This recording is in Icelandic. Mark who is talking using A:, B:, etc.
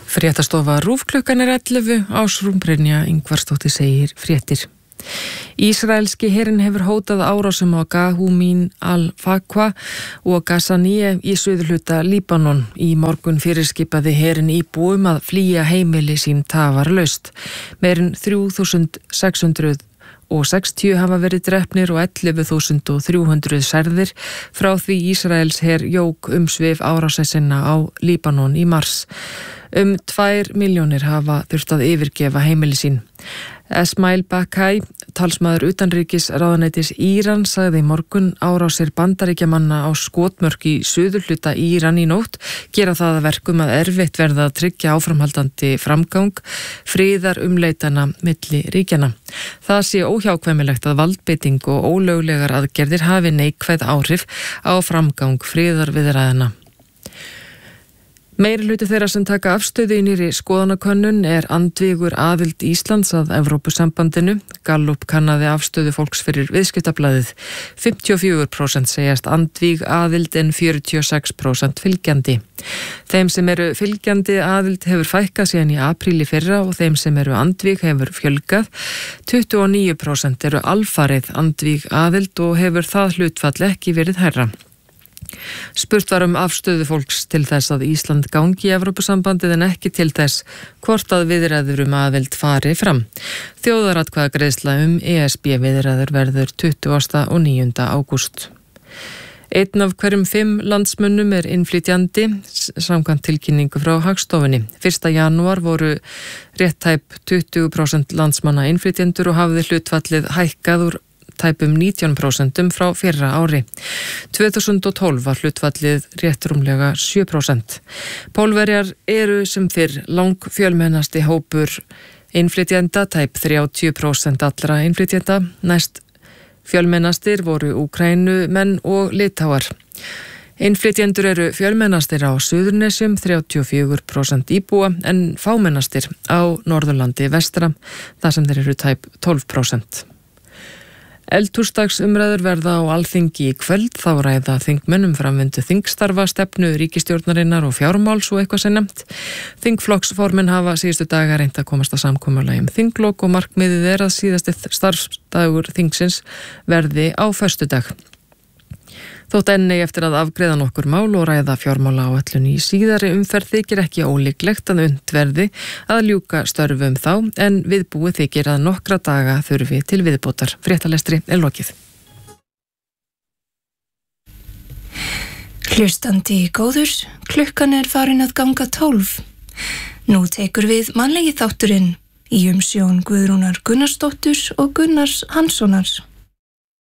A: Fréttastofa RÚV klukkan 11, Ásrún Brynja Ingvarsdóttir segir fréttir. Ísraelski herinn hefur hótað árásum á Gahumín al-Fakwa og Gazaniye í suðurhluta Líbanon. Í morgun fyrirskipaði herinn íbúum að flýja heimili sín tafarlaust. Meira en 3.660 hafa verið drepnir og 11.300 særðir frá því Ísraels her jók umsvif árásar sinna á Líbanon í mars. 2 milljónir hafa þurft að yfirgefa heimili sín. Esmail Bakai, talsmaður utanríkisráðuneytis Íran, sagði í morgun árásir Bandaríkjamanna á skotmörk í suðurhluta Íran í nótt gera það að verkum að erfitt verða að tryggja áframhaldandi framgang friðarumleitana milli ríkjana. Það sé óhjákvæmilegt að valdbeiting og ólöglegar aðgerðir hafi neikvæð áhrif á framgang friðarviðræðana. Meirihluti þeirra sem taka afstöðu í nýrri skoðanakönnun andvígur aðild Íslands að Evrópusambandinu. Gallup kannaði afstöðu fólks fyrir Viðskiptablaðið. 54% segjast andvíg aðild en 46% fylgjandi. Þeim sem eru fylgjandi aðild hefur fækkað síðan í apríl í fyrra og þeim sem eru andvíg hefur fjölgað. 29% eru alfarið andvíg aðild og hefur það hlutfall ekki verið hærra. Spurt var afstöðu fólks til þess að Ísland gangi í Evrópusambandið en ekki til þess hvort að viðræður aðild fari fram. Þjóðaratkvæðagreiðsla ESB viðræður verður 29. ágúst. 1 af hverjum 5 landsmönnum innflytjandi, samkvæmt tilkynningu frá Hagstofunni. 1. janúar voru rétt tæp 20% landsmanna innflytjendur og hafði hlutfallið hækkað úr tæpum 19% frá fyrra ári. 2012 var hlutfallið rétt rúmlega 7%. Pólverjar eru sem fyrr langfjölmennasti hópur innflytjenda, tæp 30% allra innflytjenda. Næst fjölmennastir voru Úkraínumenn og Litáar. Innflytjendur eru fjölmennastir á Suðurnesjum, 34% íbúa, en fámennastir á Norðurlandi vestra, þar sem þeir eru tæp 12%. Eldhúsdagsumræður verða á Alþingi í kvöld, þá ræða þingmönnum framvindu þingstarfa, stefnu ríkisstjórnarinnar og fjármáls og eitthvað sem nefnt. Þingflokksformenn hafa síðustu daga reynt að komast að samkomulagi þinglok og markmiðið að síðasti starfsdagur þingsins verði á föstudag. Þótt enn eftir að afgreiða nokkur mál og ræða fjármálaáætlun í síðari umferð þykir ekki ólíklegt að unnt verði að ljúka störfum þá, en viðbúið þykir að nokkra daga þurfi til viðbótar. Fréttalestri lokið.
B: Hlustandi góður, klukkan farin að ganga 12. Nú tekur við mannlegi þátturinn í umsjón Guðrúnar Gunnarsdóttur og Gunnars Hanssonar.